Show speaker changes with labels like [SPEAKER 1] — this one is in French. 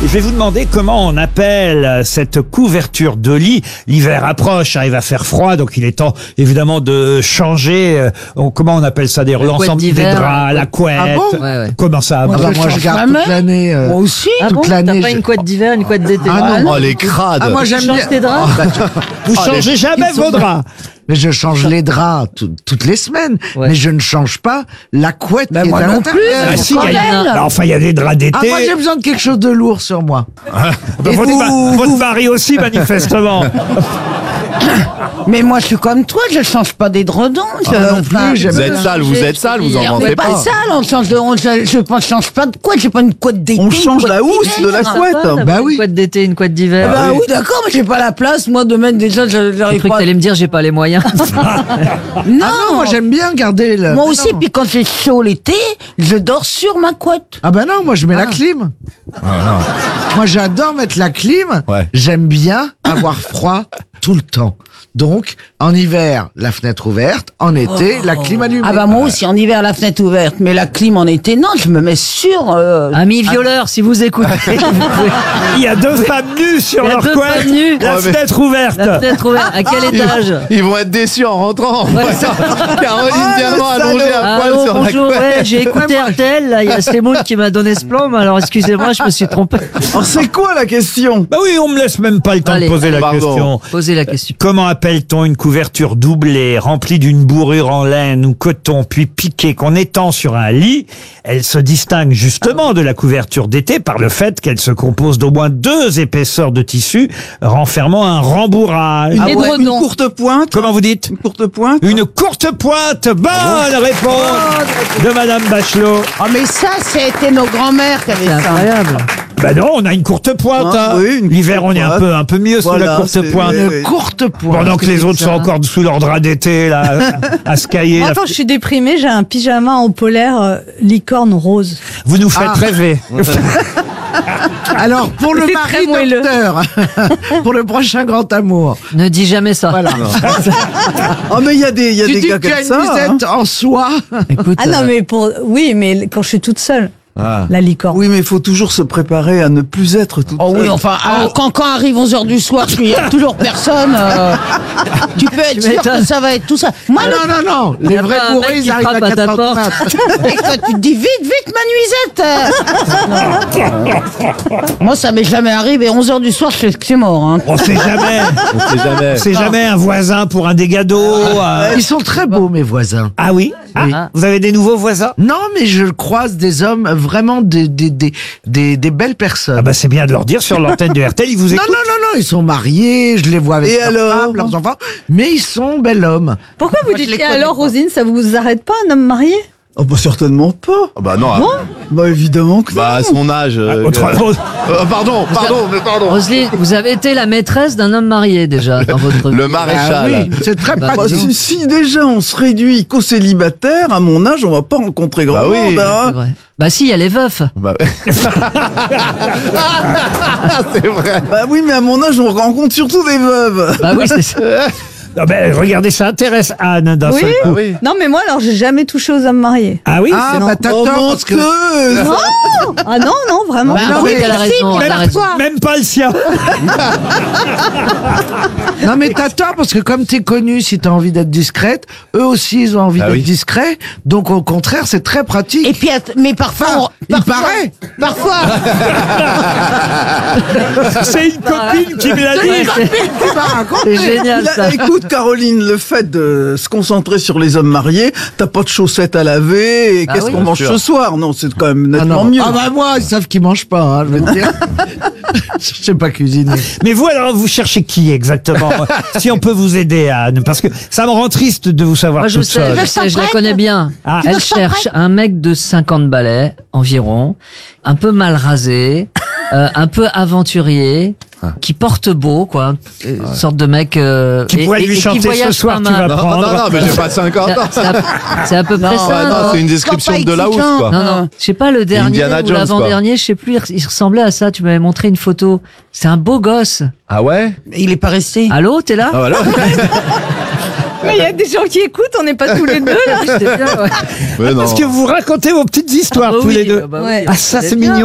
[SPEAKER 1] Je vais vous demander comment on appelle cette couverture de lit. L'hiver approche, il va faire froid, donc il est temps évidemment de changer. Comment on appelle ça d'ailleurs? L'ensemble des draps, la couette.
[SPEAKER 2] Ah bon?
[SPEAKER 3] Ouais.
[SPEAKER 1] Comment ça?
[SPEAKER 2] Moi, je garde toute l'année.
[SPEAKER 4] Moi aussi.
[SPEAKER 3] Ah bon?
[SPEAKER 2] Toute l'année.
[SPEAKER 3] T'as pas une couette d'hiver, une couette d'été?
[SPEAKER 2] Ah non.
[SPEAKER 5] Oh, les crades.
[SPEAKER 2] Ah, moi j'aime
[SPEAKER 3] Tu
[SPEAKER 2] bien.
[SPEAKER 3] changes tes draps?
[SPEAKER 1] Vous changez jamais vos draps?
[SPEAKER 2] Mais je change les draps toutes les semaines.
[SPEAKER 3] Ouais.
[SPEAKER 2] Mais je ne change pas la couette qui est
[SPEAKER 4] moi
[SPEAKER 2] à
[SPEAKER 4] non
[SPEAKER 2] l'intérieur.
[SPEAKER 1] Ah, si, il y a-
[SPEAKER 3] bordel.
[SPEAKER 1] enfin, il y a des draps d'été.
[SPEAKER 2] Ah, moi j'ai besoin de quelque chose de lourd sur moi.
[SPEAKER 1] Bah, votre mari aussi, manifestement.
[SPEAKER 4] Mais moi, je suis comme toi, je change pas d'édredons.
[SPEAKER 2] non plus, j'aime
[SPEAKER 5] Vous êtes sale, vous en
[SPEAKER 4] On
[SPEAKER 5] mentez
[SPEAKER 4] n'est pas
[SPEAKER 5] pas.
[SPEAKER 4] sale, on change de, je change pas de couette, j'ai pas une couette d'été.
[SPEAKER 6] On change
[SPEAKER 4] une
[SPEAKER 6] la
[SPEAKER 4] couette
[SPEAKER 6] housse de la
[SPEAKER 4] d'hiver.
[SPEAKER 6] couette.
[SPEAKER 2] Bah oui.
[SPEAKER 3] Une couette d'été, une couette d'hiver.
[SPEAKER 4] Bah oui, d'accord, mais j'ai pas la place, moi, de mettre déjà,
[SPEAKER 3] J'ai
[SPEAKER 4] j'arrive
[SPEAKER 3] cru que
[SPEAKER 4] pas.
[SPEAKER 3] t'allais me dire j'ai pas les moyens.
[SPEAKER 4] Non,
[SPEAKER 2] Ah non, moi j'aime bien garder le.
[SPEAKER 4] moi
[SPEAKER 2] Mais
[SPEAKER 4] aussi,
[SPEAKER 2] non.
[SPEAKER 4] puis quand c'est chaud l'été, je dors sur ma couette.
[SPEAKER 2] Ah bah non, moi je mets la clim. Moi j'adore mettre la clim.
[SPEAKER 5] Ouais.
[SPEAKER 2] J'aime bien avoir froid tout le temps. Donc, en hiver, la fenêtre ouverte. En été, la clim allumée.
[SPEAKER 4] Ah bah moi aussi, en hiver, la fenêtre ouverte, mais la clim en été, non, je me mets sur...
[SPEAKER 3] Amis violeurs, si vous écoutez, vous pouvez-
[SPEAKER 1] Il y a deux femmes nues sur
[SPEAKER 3] Il y a
[SPEAKER 1] leur
[SPEAKER 3] deux
[SPEAKER 1] couette.
[SPEAKER 3] femmes nues.
[SPEAKER 1] La
[SPEAKER 5] Ouais, mais-
[SPEAKER 1] fenêtre ouverte.
[SPEAKER 3] la fenêtre ouverte. À quel étage?
[SPEAKER 5] Ils vont être déçus en rentrant. Caroline vient
[SPEAKER 2] le
[SPEAKER 5] allongée à poil
[SPEAKER 3] Allô,
[SPEAKER 5] sur la
[SPEAKER 3] bonjour,
[SPEAKER 5] couette.
[SPEAKER 3] ouais, j'ai écouté RTL, là, il y a Semoun qui m'a donné ce plan, mais alors excusez-moi, je me suis trompé.
[SPEAKER 6] Alors c'est quoi la question?
[SPEAKER 1] Bah oui, on me laisse même pas le temps
[SPEAKER 3] Allez,
[SPEAKER 1] de poser la
[SPEAKER 5] pardon.
[SPEAKER 1] question.
[SPEAKER 3] Posez la question.
[SPEAKER 1] Comment appelle-t-on une couverture doublée, remplie d'une bourrure en laine ou coton, puis piquée, qu'on étend sur un lit? Elle se distingue justement de la couverture d'été par le fait qu'elle se compose d'au moins deux épaisseurs de tissu renfermant un rembourrage.
[SPEAKER 6] Une courte pointe.
[SPEAKER 1] Comment vous dites?
[SPEAKER 6] Une courte pointe.
[SPEAKER 1] Une courte pointe. Bonne réponse de Madame Bachelot.
[SPEAKER 4] Oh mais ça, c'était nos grands-mères qui avaient
[SPEAKER 3] C'est
[SPEAKER 4] ça.
[SPEAKER 3] incroyable.
[SPEAKER 1] Bah non, on a une courte pointe.
[SPEAKER 6] Ah,
[SPEAKER 1] hein.
[SPEAKER 6] oui, une
[SPEAKER 1] L'hiver,
[SPEAKER 6] courte
[SPEAKER 1] on est
[SPEAKER 6] pointe.
[SPEAKER 1] un peu mieux sous la
[SPEAKER 6] Voilà,
[SPEAKER 1] courte
[SPEAKER 6] c'est-
[SPEAKER 1] pointe.
[SPEAKER 6] oui, oui.
[SPEAKER 2] Une courte pointe.
[SPEAKER 1] Pendant que les autres sont encore sous leur drap d'été, là, à se cailler.
[SPEAKER 7] Moi, quand je suis déprimée, j'ai un pyjama en polaire licorne rose.
[SPEAKER 1] Vous nous faites
[SPEAKER 2] Ah.
[SPEAKER 1] rêver.
[SPEAKER 2] Alors, pour le
[SPEAKER 7] C'est
[SPEAKER 2] mari
[SPEAKER 7] très moelleux.
[SPEAKER 2] docteur, pour le prochain grand amour.
[SPEAKER 3] Ne dis jamais ça.
[SPEAKER 2] Voilà.
[SPEAKER 6] Oh mais il y a des
[SPEAKER 2] Tu dis
[SPEAKER 6] gars
[SPEAKER 2] que tu
[SPEAKER 6] comme
[SPEAKER 2] as une
[SPEAKER 6] ça. hein.
[SPEAKER 2] musette en soie.
[SPEAKER 3] Écoute,
[SPEAKER 7] Ah non, mais oui, mais quand je suis toute seule, la licorne.
[SPEAKER 6] Oui, mais il faut toujours se préparer à ne plus être toute
[SPEAKER 4] Oh oui,
[SPEAKER 6] seule.
[SPEAKER 4] enfin, quand arrive 11h du soir, il n'y a toujours personne, tu peux être sûr que ça va être tout ça. Moi,
[SPEAKER 2] Ah non, non, non. Les
[SPEAKER 3] y a
[SPEAKER 2] vrais
[SPEAKER 3] pas un
[SPEAKER 2] bourrés,
[SPEAKER 3] mec
[SPEAKER 2] ils
[SPEAKER 3] qui
[SPEAKER 2] arrivent à
[SPEAKER 3] frappe à ta
[SPEAKER 2] 4h du
[SPEAKER 3] porte.
[SPEAKER 2] mat.
[SPEAKER 4] et toi, tu te dis vite, ma nuisette. Moi, ça m'est jamais arrivé. 11h du soir, je fais que c'est mort. Hein.
[SPEAKER 1] On sait jamais.
[SPEAKER 5] On sait jamais.
[SPEAKER 1] C'est jamais un voisin pour un dégât d'eau.
[SPEAKER 2] Ils sont très beaux, mes voisins.
[SPEAKER 1] Ah oui?
[SPEAKER 3] Oui.
[SPEAKER 1] Vous avez des nouveaux voisins?
[SPEAKER 2] Non, mais je croise des hommes vraiment des belles personnes.
[SPEAKER 1] Ah bah c'est bien de leur dire sur l'antenne de RTL, ils vous
[SPEAKER 2] non,
[SPEAKER 1] écoutent.
[SPEAKER 2] non, non, non, ils sont mariés, je les vois avec
[SPEAKER 6] Et
[SPEAKER 2] leurs
[SPEAKER 6] alors
[SPEAKER 2] femmes, leurs enfants, mais ils sont bel hommes.
[SPEAKER 7] Pourquoi vous
[SPEAKER 4] Moi, je
[SPEAKER 7] dites
[SPEAKER 4] les
[SPEAKER 7] et
[SPEAKER 4] connais
[SPEAKER 7] alors,
[SPEAKER 4] pas.
[SPEAKER 7] Rosine, ça vous arrête pas, un homme marié?
[SPEAKER 6] Oh bah certainement pas.
[SPEAKER 5] Ah bah non.
[SPEAKER 6] Bah évidemment que
[SPEAKER 5] Bah à
[SPEAKER 6] non.
[SPEAKER 5] son âge. Pardon.
[SPEAKER 3] Roselyne, vous avez été la maîtresse d'un homme marié déjà dans votre vie.
[SPEAKER 5] Le
[SPEAKER 2] Ah
[SPEAKER 5] maréchal.
[SPEAKER 2] oui, c'est très
[SPEAKER 3] Bah,
[SPEAKER 6] Bah,
[SPEAKER 2] pratique.
[SPEAKER 6] si déjà on se réduit qu'aux célibataires, à mon âge, on va pas rencontrer grand
[SPEAKER 5] Bah oui.
[SPEAKER 6] monde. hein.
[SPEAKER 3] C'est vrai. Bah si, il y a les veufs.
[SPEAKER 5] Bah, c'est vrai.
[SPEAKER 6] Bah oui, mais à mon âge, on rencontre surtout des veuves.
[SPEAKER 3] Bah oui, c'est ça.
[SPEAKER 1] Non, ben, regardez, ça intéresse Anne d'un
[SPEAKER 7] Oui.
[SPEAKER 1] seul coup.
[SPEAKER 5] Oui.
[SPEAKER 7] Non, mais moi, alors, j'ai jamais touché aux hommes mariés.
[SPEAKER 1] Ah oui?
[SPEAKER 2] Ah,
[SPEAKER 1] c'est-
[SPEAKER 2] bah t'as
[SPEAKER 6] Oh
[SPEAKER 2] tort, parce que...
[SPEAKER 6] menteuse.
[SPEAKER 7] Ah non, non, vraiment.
[SPEAKER 3] Bah,
[SPEAKER 2] non,
[SPEAKER 3] oui,
[SPEAKER 2] mais
[SPEAKER 3] elle a raison, elle a raison.
[SPEAKER 1] Même pas le sien.
[SPEAKER 2] Non, mais t'as tort, parce que comme t'es connue, si t'as envie d'être discrète, eux aussi, ils ont envie
[SPEAKER 5] Ah
[SPEAKER 2] d'être
[SPEAKER 5] oui.
[SPEAKER 2] discrets, donc au contraire, c'est très pratique.
[SPEAKER 4] Et puis, mais parfois,
[SPEAKER 2] il paraît.
[SPEAKER 4] Parfois,
[SPEAKER 1] C'est une copine qui me l'a
[SPEAKER 3] Ouais,
[SPEAKER 1] dit.
[SPEAKER 3] c'est génial
[SPEAKER 6] Là,
[SPEAKER 3] ça.
[SPEAKER 6] écoute, Caroline, le fait de se concentrer sur les hommes mariés, t'as pas de chaussettes à laver, et
[SPEAKER 3] Ah
[SPEAKER 6] qu'est-ce
[SPEAKER 3] oui,
[SPEAKER 6] qu'on
[SPEAKER 5] bien
[SPEAKER 6] mange
[SPEAKER 5] sûr.
[SPEAKER 6] ce soir? Non, c'est quand même
[SPEAKER 2] Ah
[SPEAKER 6] nettement
[SPEAKER 2] non.
[SPEAKER 6] mieux.
[SPEAKER 2] Ah bah moi, ils savent qu'ils mangent pas, hein, je vais te dire. Je sais pas cuisiner.
[SPEAKER 1] Mais vous, alors, vous cherchez qui exactement? Si on peut vous aider, Anne, parce que ça me rend triste de vous savoir
[SPEAKER 3] Moi, je
[SPEAKER 1] toute
[SPEAKER 3] sais,
[SPEAKER 1] seule.
[SPEAKER 3] je la connais bien.
[SPEAKER 1] Ah.
[SPEAKER 3] Elle cherche un mec de 50 balais environ, un peu mal rasé, un peu aventurier, qui porte beau, quoi. Une sorte de mec...
[SPEAKER 1] Qui pourrait lui
[SPEAKER 3] qui
[SPEAKER 1] chanter ce
[SPEAKER 3] voyage
[SPEAKER 1] soir,
[SPEAKER 3] pas
[SPEAKER 1] tu vas
[SPEAKER 3] mal.
[SPEAKER 1] prendre.
[SPEAKER 5] Non, mais j'ai pas 50 ans.
[SPEAKER 3] C'est à peu près
[SPEAKER 5] Ouais,
[SPEAKER 3] ça.
[SPEAKER 5] non, c'est une description de la housse, quoi.
[SPEAKER 3] Non, non, je sais pas, le dernier
[SPEAKER 5] Indiana
[SPEAKER 3] ou
[SPEAKER 5] Jones,
[SPEAKER 3] l'avant-dernier, je sais plus, il ressemblait à ça, tu m'avais montré une photo. C'est un beau gosse.
[SPEAKER 5] Ah ouais?
[SPEAKER 4] il est pas resté.
[SPEAKER 3] Allô, t'es là?
[SPEAKER 5] Ah voilà.
[SPEAKER 7] Mais il y a des gens qui écoutent, on n'est pas tous les deux, là.
[SPEAKER 3] C'est bien, ouais.
[SPEAKER 5] Ouais, non.
[SPEAKER 1] Parce que vous racontez vos petites histoires
[SPEAKER 3] Ah
[SPEAKER 1] tous
[SPEAKER 3] oui,
[SPEAKER 1] les deux.
[SPEAKER 3] bah oui.
[SPEAKER 7] Ouais.
[SPEAKER 1] Ah, ça, c'est
[SPEAKER 3] bien.
[SPEAKER 1] mignon.